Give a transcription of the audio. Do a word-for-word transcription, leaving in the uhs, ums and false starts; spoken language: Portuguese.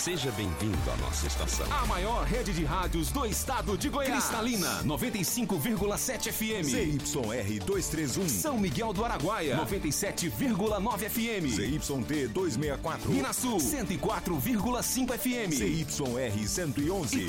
Seja bem-vindo à nossa estação. A maior rede de rádios do estado de Goiás. Cristalina, noventa e cinco vírgula sete F M. Z Y R duzentos e trinta e um. São Miguel do Araguaia, noventa e sete vírgula nove F M. Z Y T duzentos e sessenta e quatro. Minas Sul, cento e quatro vírgula cinco F M. Z Y R cento e onze.